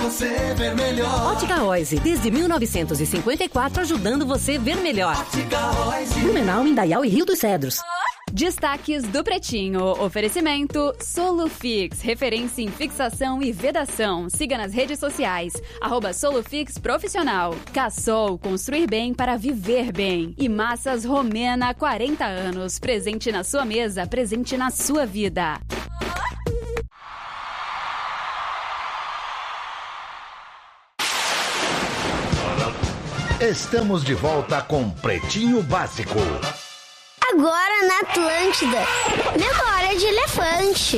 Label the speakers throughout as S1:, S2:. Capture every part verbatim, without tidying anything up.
S1: você ver melhor.
S2: Ótica Oise, desde mil novecentos e cinquenta e quatro, ajudando você a ver melhor.
S1: Ótica Oise.
S2: Blumenau, Indaial e Rio dos Cedros.
S3: Destaques do Pretinho. Oferecimento Solufix, referência em fixação e vedação. Siga nas redes sociais, arroba Solufix Profissional. Cassol, construir bem para viver bem. E Massas Romena, quarenta anos. Presente na sua mesa, presente na sua vida.
S4: Estamos de volta com Pretinho Básico.
S5: Agora na Atlântida, memória de elefante.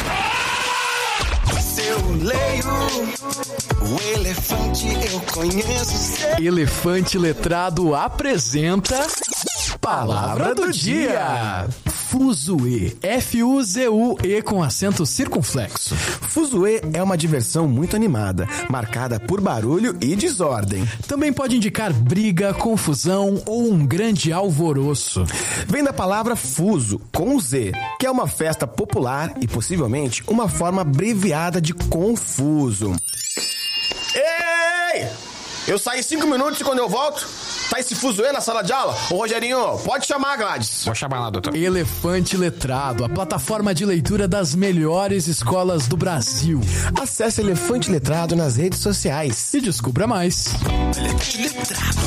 S1: Se eu leio o elefante, eu conheço.
S6: Elefante Letrado apresenta Palavra do Dia. Fuzuê, F U Z U E com acento circunflexo.
S7: Fuzuê é uma diversão muito animada, marcada por barulho e desordem.
S6: Também pode indicar briga, confusão ou um grande alvoroço.
S7: Vem da palavra fuso, com Z, que é uma festa popular e possivelmente uma forma abreviada de confuso. Ei! Eu saí cinco minutos e quando eu volto, tá esse fuzuê na sala de aula? Ô Rogerinho, pode chamar a Gladys.
S8: Vou chamar lá, doutor.
S6: Elefante Letrado, a plataforma de leitura das melhores escolas do Brasil.
S7: Acesse Elefante Letrado nas redes sociais
S6: e descubra mais.
S1: Elefante Letrado.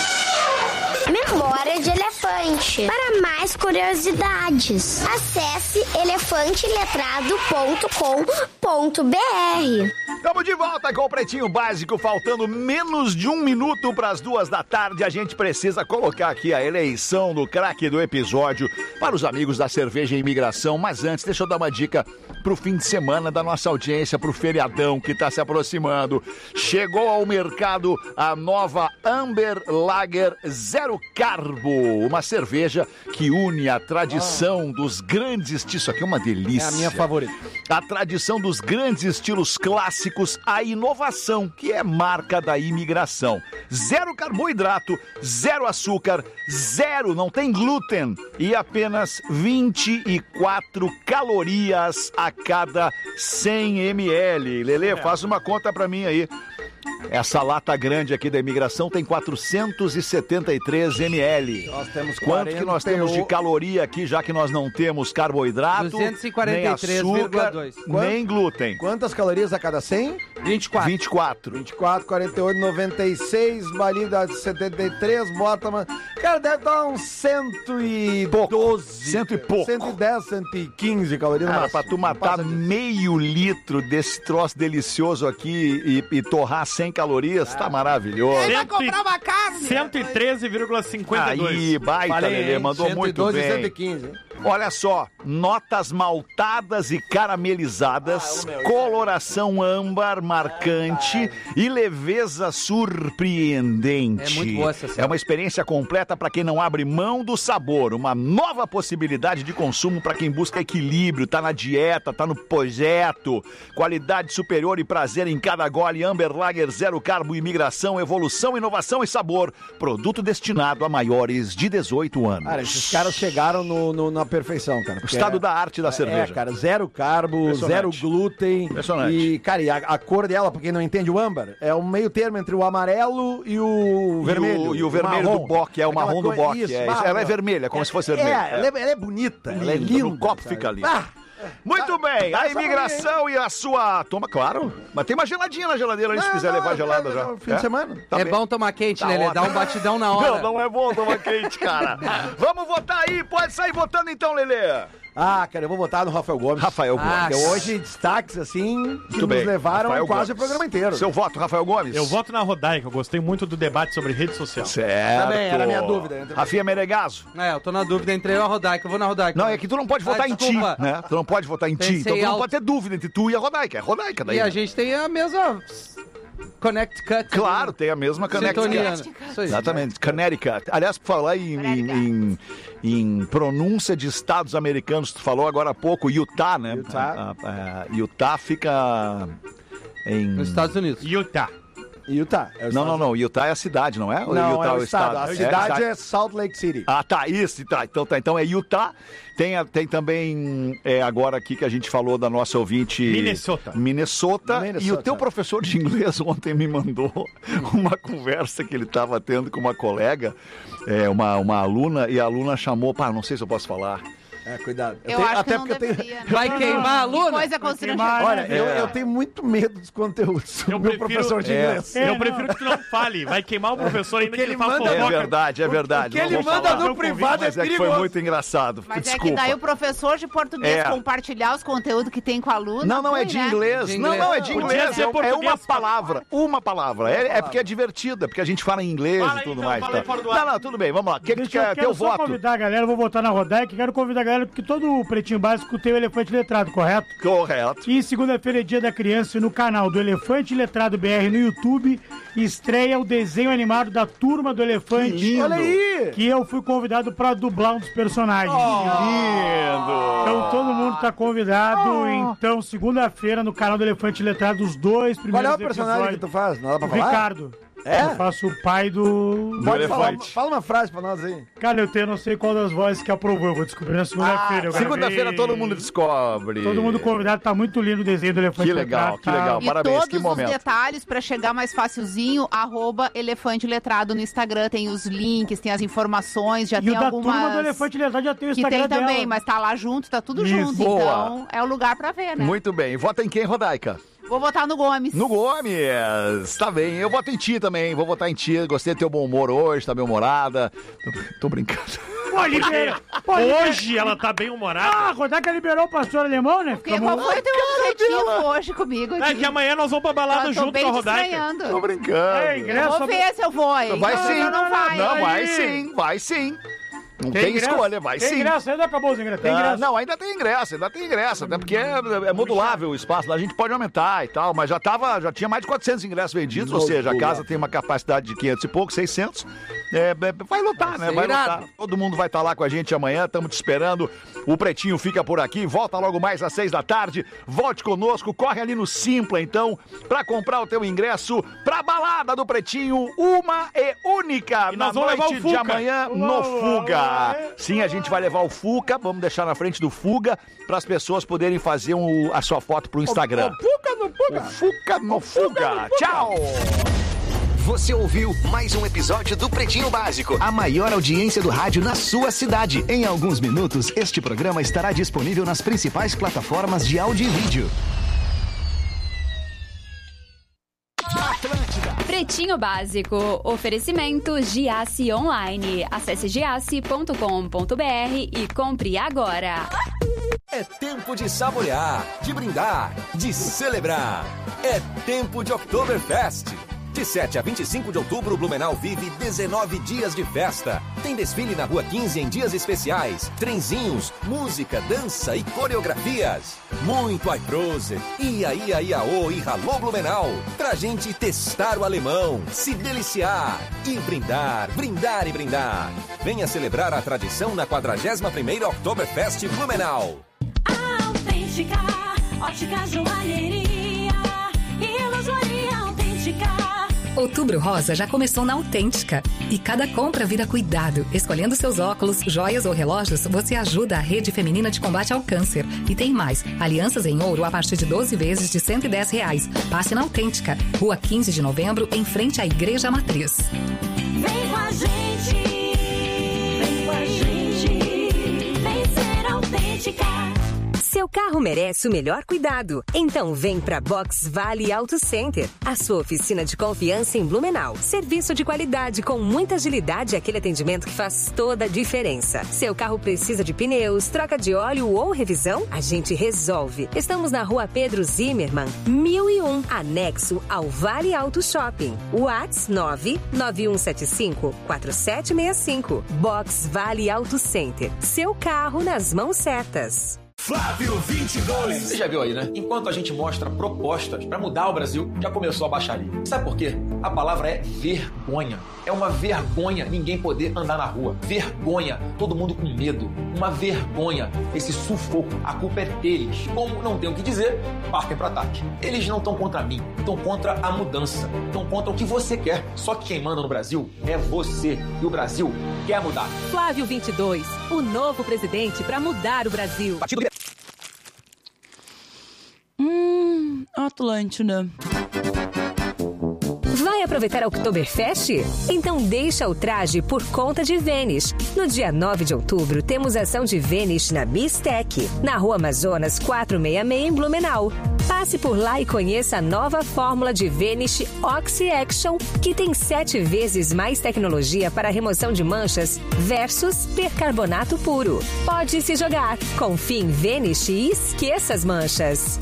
S5: Memória de elefante. Para mais curiosidades, acesse elefante letrado ponto com ponto b r.
S4: Estamos de volta com o Pretinho Básico, faltando menos de um minuto para as duas da tarde. A gente precisa colocar aqui a eleição do craque do episódio para os amigos da Cerveja e Imigração. Mas antes, deixa eu dar uma dica pro fim de semana da nossa audiência, pro feriadão que está se aproximando. Chegou ao mercado a nova Amber Lager Zero Carbo, uma cerveja que une a tradição dos grandes... Isso aqui é uma delícia.
S9: É a minha favorita.
S4: A tradição dos grandes estilos clássicos, a inovação, que é marca da imigração. Zero carboidrato, zero açúcar, zero, não tem glúten e apenas vinte e quatro calorias a cada cem mililitros. Lelê, faz uma conta pra mim aí. Essa lata grande aqui da imigração tem quatrocentos e setenta e três mililitros.
S9: Nós temos
S4: Quanto que nós temos de caloria aqui, já que nós não temos carboidrato,
S9: duzentos e quarenta e três vírgula dois.
S4: nem glúten?
S9: Quantas calorias a cada cem?
S4: vinte e quatro. vinte e quatro.
S9: vinte e quatro, quarenta e oito, noventa e seis, balinha dá setenta e três, bota... Uma... Cara, deve dar uns cento e doze.
S4: Cento e pouco.
S9: cento e dez, cento e quinze calorias.
S4: Cara,
S9: mas
S4: pra tu matar meio litro desse troço delicioso aqui e, e torrar cem calorias, ah. tá maravilhoso.
S10: Ele vai comprar uma carne. cento e treze vírgula cinquenta e dois.
S4: Aí, baita,
S9: Falei,
S4: Lelê, mandou
S9: cento e doze,
S4: muito bem.
S9: cento e quinze.
S4: Olha só, notas maltadas e caramelizadas, ah, é coloração âmbar marcante ah, e leveza surpreendente.
S9: É muito boa essa
S4: É uma experiência completa para quem não abre mão do sabor, uma nova possibilidade de consumo para quem busca equilíbrio, tá na dieta, tá no projeto, qualidade superior e prazer em cada gole. Amber Lager Zero Carbo, imigração, evolução, inovação e sabor, produto destinado a maiores de dezoito anos.
S9: Cara, esses caras chegaram no, no, na perfeição, cara.
S4: O estado é, da arte da cerveja.
S9: É, cara, zero carbo, zero glúten.
S4: Impressionante.
S9: E, cara, e a, a cor dela, pra quem não entende o âmbar, é um meio termo entre o amarelo e o vermelho.
S4: E o, e o vermelho
S9: marrom.
S4: do boque, é o marrom do boque.
S9: Isso,
S4: é,
S9: marrom.
S4: Ela é vermelha, como é, se fosse vermelha.
S9: É, ela é, ela é bonita,
S4: linda,
S9: ela é linda.
S4: No copo
S9: cara.
S4: fica ali.
S9: Ah,
S4: muito
S9: tá,
S4: bem,
S9: tá
S4: a imigração e a sua... Toma, claro, mas tem uma geladinha na geladeira ali, se quiser levar gelada já.
S9: Fim de semana.
S4: Tá
S10: é
S4: bem.
S10: bom tomar quente,
S4: Tá
S10: né? Ele dá um batidão na hora.
S4: Não, não é bom tomar quente, cara. Vamos votar aí, pode sair votando então, Lelê.
S9: Ah, cara, eu vou votar no Rafael Gomes.
S4: Rafael Gomes.
S9: Ah, hoje destaques, assim, que
S4: muito
S9: nos
S4: bem.
S9: levaram
S4: Rafael
S9: quase
S4: Gomes.
S9: o programa inteiro.
S4: Seu voto, Rafael Gomes?
S11: Eu voto na Rodaica, eu gostei muito do debate sobre rede social.
S4: Certo.
S9: Também era a minha dúvida. Entre...
S4: Rafinha Menegaso.
S10: É, eu tô na dúvida entre eu e a Rodaica, eu vou na Rodaica.
S4: Não, é que tu não pode votar
S10: ah,
S4: em
S10: desculpa.
S4: ti, né? Tu não pode votar em
S10: Pensei
S4: ti, então tu não
S10: alto.
S4: pode ter dúvida entre tu e a Rodaica. É Rodaica daí.
S10: E a
S4: né?
S10: gente tem a mesma Connect Cut.
S4: Claro, tem a mesma Connecticut.
S10: Isso aí.
S4: Exatamente, Connecticut. Aliás, por falar em, em, em, em pronúncia de estados americanos, tu falou agora há pouco, Utah, né?
S9: Utah.
S4: A, a, a, Utah fica em...
S10: Nos Estados Unidos.
S11: Utah.
S9: Utah. É
S4: não, não, não. Utah é a cidade, não é?
S9: Não,
S4: Utah
S9: é o estado. A cidade é, é Salt Lake City.
S4: Ah, tá. Isso. Tá. Então, tá. Então é Utah. Tem, tem também, é, agora aqui que a gente falou da nossa ouvinte...
S11: Minnesota.
S4: Minnesota.
S9: Minnesota.
S4: E o teu professor de inglês ontem me mandou uma conversa que ele estava tendo com uma colega, é, uma, uma aluna, e a aluna chamou... Pá, não sei se eu posso falar...
S9: É, cuidado.
S8: Eu, eu tenho, acho até que não porque deveria, eu tenho...
S9: Vai queimar a aluna?
S8: Coisa constrangedora.
S9: Olha,
S4: é.
S9: eu, eu tenho muito medo dos conteúdos do
S11: eu
S9: meu
S11: prefiro,
S9: professor de inglês.
S11: É, eu prefiro que tu não fale. Vai queimar o professor ainda que ele, ele fala
S4: fofoca. É verdade, é verdade.
S9: O que ele manda no privado é
S4: perigoso. Mas é que foi muito engraçado.
S8: Mas
S4: Desculpa.
S8: é que daí o professor de português é. compartilhar os conteúdos que tem com a aluna.
S4: Não, não, é de
S8: né?
S4: inglês.
S9: De
S4: não,
S9: inglês.
S4: não, é de inglês. É, é uma palavra. Uma palavra. É, é porque é divertida, porque a gente fala em inglês fala e tudo então, mais. Tá. Não, não, tudo bem, vamos lá. O que, que tu quer? Teu voto?
S12: Eu quero convidar a galera, vou votar na Rodaica, quero convidar a galera, porque todo o Pretinho Básico tem o Elefante Letrado, correto?
S4: Correto.
S12: E segunda-feira é dia da criança e no canal do Elefante Letrado B R no YouTube estreia o desenho animado da Turma do Elefante.
S4: Que lindo.
S9: Olha aí!
S12: Que eu fui convidado pra dublar um dos personagens.
S4: Oh, que lindo!
S12: Então todo mundo tá convidado. Oh. Então, segunda-feira no canal do Elefante Letrado, os dois primeiros
S9: episódios. Qual é o personagem
S12: episódios.
S9: que tu faz? Não dá pra
S12: o
S9: falar?
S12: Ricardo.
S9: É?
S12: Eu faço o pai do...
S9: Pode falar, fala uma frase pra nós aí.
S12: Cara, eu tenho não sei qual das vozes que aprovou. Eu vou descobrir na segunda-feira.
S4: Ah, segunda-feira todo mundo descobre.
S12: Todo mundo convidado. Tá muito lindo o desenho do Elefante
S4: Que legal,
S12: Letrado.
S4: que legal.
S8: E
S4: Parabéns,
S8: todos
S4: que momento.
S8: os detalhes pra chegar mais facilzinho, arroba Elefante Letrado no Instagram. Tem os links, tem as informações, já
S12: e
S8: tem
S12: o da
S8: algumas...
S12: Turma do Elefante Letrado já tem o
S8: que
S12: Instagram
S8: tem também,
S12: dela.
S8: mas tá lá junto, tá tudo
S12: Isso.
S8: junto.
S4: Boa.
S8: Então, é o lugar pra ver, né?
S4: Muito bem. Vota em quem, Rodaica?
S8: Vou votar no Gomes.
S4: No Gomes, tá bem. Eu voto em ti também, vou votar em ti. Gostei do teu bom humor hoje, tá bem humorada. Tô, tô brincando.
S12: Pô, libera. Pô,
S11: hoje ela tá bem humorada.
S12: Ah, a Rodaica liberou o pastor alemão, né?
S8: Porque qual foi o teu objetivo hoje comigo?
S11: É que amanhã nós vamos pra balada junto com a Rodaica.
S4: Tô brincando.
S12: É, ingresso,
S8: eu vou ver se eu vou aí.
S4: Vai
S8: não,
S4: sim.
S8: Não, não vai.
S4: Não,
S8: aí.
S4: vai sim, vai sim. Não tem, tem escolha, vai
S12: tem
S4: sim.
S12: Tem ingresso, ainda acabou os ingressos. Tem ingresso.
S4: Ah, não, ainda tem ingresso, ainda tem ingresso. Até porque é, é modulável o espaço, a gente pode aumentar e tal. Mas já, tava, já tinha mais de quatrocentos ingressos vendidos, ou seja, a casa tem uma capacidade de quinhentos e pouco, seiscentos. É, vai lotar, né? Vai lotar. Todo mundo vai estar lá com a gente amanhã, estamos te esperando. O Pretinho fica por aqui, volta logo mais às seis da tarde. Volte conosco, corre ali no Simpla, então, pra comprar o teu ingresso pra balada do Pretinho, uma e única,
S11: e
S4: na noite de amanhã no Fuga. Sim, a gente vai levar o Fuca, vamos deixar na frente do Fuga, para as pessoas poderem fazer um, a sua foto pro Instagram.
S9: O, o Fuca no Fuga.
S4: O Fuca no Fuga. Tchau.
S1: Você ouviu mais um episódio do Pretinho Básico, a maior audiência do rádio na sua cidade. Em alguns minutos, este programa estará disponível nas principais plataformas de áudio e vídeo.
S3: Pretinho Básico. Oferecimento Giasse Online. Acesse giasse ponto com ponto br e compre agora.
S13: É tempo de saborear, de brindar, de celebrar. É tempo de Oktoberfest. De sete a vinte e cinco de outubro, Blumenau vive dezenove dias de festa. Tem desfile na Rua quinze em dias especiais, trenzinhos, música, dança e coreografias. Muito iProse, ia, ia, iaô e ralô Blumenau. Pra gente testar o alemão, se deliciar e brindar, brindar e brindar. Venha celebrar a tradição na quadragésima primeira Oktoberfest Blumenau.
S14: Autêntica, ótica, joalheria e ilusoria autêntica.
S15: Outubro Rosa já começou na Autêntica. E cada compra vira cuidado. Escolhendo seus óculos, joias ou relógios, você ajuda a Rede Feminina de Combate ao Câncer. E tem mais. Alianças em ouro a partir de doze vezes de cento e dez reais. Passe na Autêntica. Rua quinze de novembro, em frente à Igreja Matriz.
S14: Vem com a gente. Vem com a gente. Vem ser autêntica.
S16: Seu carro merece o melhor cuidado. Então vem pra Box Vale Auto Center, a sua oficina de confiança em Blumenau. Serviço de qualidade com muita agilidade e aquele atendimento que faz toda a diferença. Seu carro precisa de pneus, troca de óleo ou revisão? A gente resolve. Estamos na Rua Pedro Zimmermann, mil e um, anexo ao Vale Auto Shopping. WhatsApp nove nove um sete cinco quatro sete seis cinco. Box Vale Auto Center. Seu carro nas mãos certas.
S17: Flávio vinte e dois.
S18: Você já viu aí, né? Enquanto a gente mostra propostas pra mudar o Brasil, já começou a baixaria. Sabe por quê? A palavra é vergonha. É uma vergonha ninguém poder andar na rua. Vergonha. Todo mundo com medo. Uma vergonha. Esse sufoco. A culpa é deles. Como não tem o que dizer, partem pro ataque. Eles não estão contra mim. Estão contra a mudança. Estão contra o que você quer. Só que quem manda no Brasil é você. E o Brasil quer mudar.
S2: Flávio vinte e dois. O novo presidente pra mudar o Brasil.
S18: Partido
S19: Hum, Atlântida.
S16: Vai aproveitar a Oktoberfest? Então deixa o traje por conta de Vênice. No dia nove de outubro, temos ação de Vênice na Bistec, na Rua Amazonas quatrocentos e sessenta e seis, em Blumenau. Passe por lá e conheça a nova fórmula de Vênice Oxy Action, que tem sete vezes mais tecnologia para remoção de manchas versus percarbonato puro. Pode se jogar. Confie em Vênice e esqueça as manchas.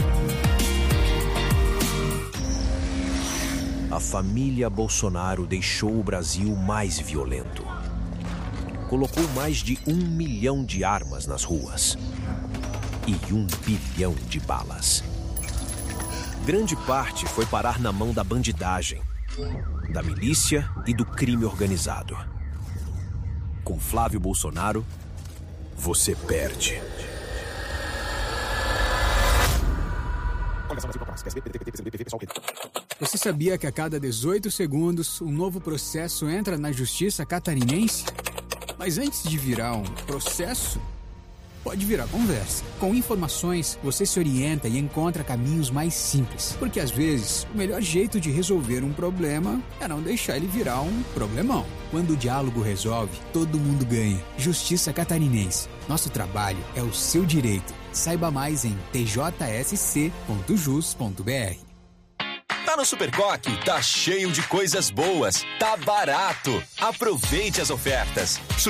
S20: A família Bolsonaro deixou o Brasil mais violento. Colocou mais de um milhão de armas nas ruas e um bilhão de balas. Grande parte foi parar na mão da bandidagem, da milícia e do crime organizado. Com Flávio Bolsonaro, você perde.
S21: Você sabia que a cada dezoito segundos um novo processo entra na justiça catarinense? Mas antes de virar um processo, pode virar conversa. Com informações, você se orienta e encontra caminhos mais simples. Porque às vezes, o melhor jeito de resolver um problema é não deixar ele virar um problemão. Quando o diálogo resolve, todo mundo ganha. Justiça Catarinense. Nosso trabalho é o seu direito. Saiba mais em t j s c ponto jus ponto b r.
S22: Tá no Supercoque, tá cheio de coisas boas, tá barato. Aproveite as ofertas.